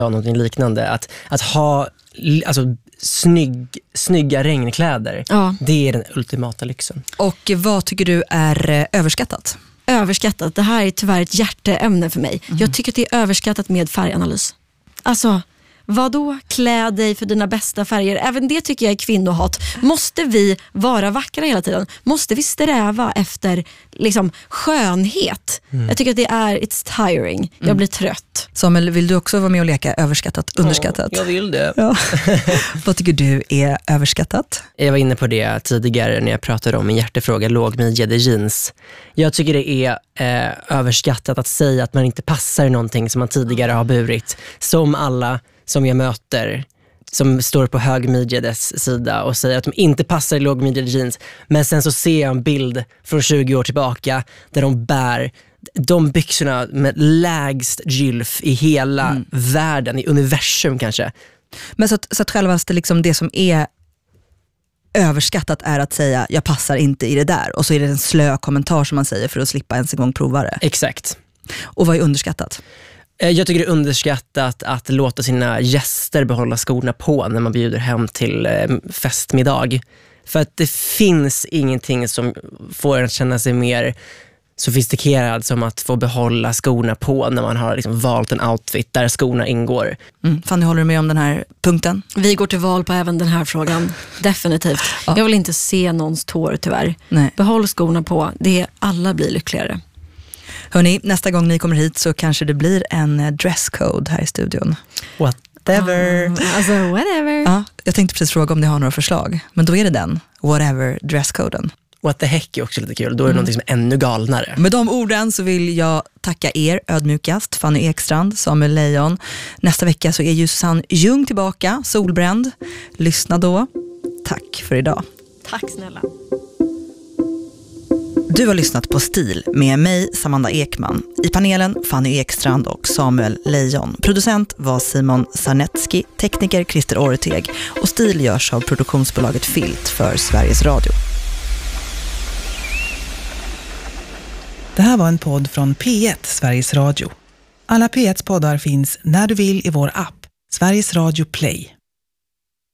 någonting liknande. Att ha alltså, snygga regnkläder, det är den ultimata lyxen. Och vad tycker du är överskattat? Överskattat, det här är tyvärr ett hjärteämne för mig. Jag tycker att det är överskattat med färganalys. Alltså, vadå? Klä dig för dina bästa färger. Även det tycker jag är kvinnohat. Måste vi vara vackra hela tiden? Måste vi sträva efter liksom skönhet? Jag tycker att det är it's tiring. Jag blir trött. Samuel, vill du också vara med och leka överskattat, underskattat? Jag vill det. Ja. Vad tycker du är överskattat? Jag var inne på det tidigare när jag pratade om en hjärtefråga, lågmidjade jeans. Jag tycker det är överskattat att säga att man inte passar i någonting som man tidigare har burit. Som alla som jag möter som står på högmidjades sida och säger att de inte passar i lågmidjade jeans. Men sen så ser jag en bild från 20 år tillbaka där de bär de byxorna med lägst gylf i hela världen, i universum kanske. Men så att självaste liksom det som är överskattat är att säga jag passar inte i det där. Och så är det en slö kommentar som man säger för att slippa ens en gång prova det. Exakt. Och vad är underskattat? Jag tycker det är underskattat att låta sina gäster behålla skorna på när man bjuder hem till festmiddag. För att det finns ingenting som får en att känna sig mer sofistikerad som att få behålla skorna på när man har liksom valt en outfit där skorna ingår. Fanny, håller du med om den här punkten? Vi går till val på även den här frågan. Definitivt. Ja. Jag vill inte se någons tår tyvärr. Nej. Behåll skorna på. Det alla blir lyckligare. Hörrni, nästa gång ni kommer hit så kanske det blir en dresscode här i studion. Whatever. Alltså whatever. Ja, jag tänkte precis fråga om ni har några förslag. Men då är det den. Whatever dresscoden. What the heck är också lite kul. Då är det någonting som är ännu galnare. Med de orden så vill jag tacka er ödmjukast, Fanny Ekstrand, Samuel Lejon. Nästa vecka så är ju Susanne Ljung tillbaka, solbränd. Lyssna då. Tack för idag. Tack snälla. Du har lyssnat på Stil med mig, Samanda Ekman. I panelen Fanny Ekstrand och Samuel Lejon. Producent var Simon Sarnetski, tekniker Christer Orteg och Stil görs av produktionsbolaget Filt för Sveriges Radio. Det här var en podd från P1, Sveriges Radio. Alla P1s poddar finns när du vill i vår app, Sveriges Radio Play.